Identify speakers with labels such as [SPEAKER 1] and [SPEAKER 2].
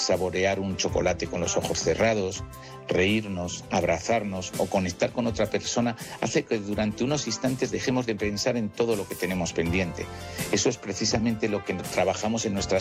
[SPEAKER 1] saborear un chocolate con los ojos cerrados, reírnos, abrazarnos o conectar con otra persona hace que durante unos instantes dejemos de pensar en todo lo que tenemos pendiente. Eso es precisamente lo que trabajamos en nuestras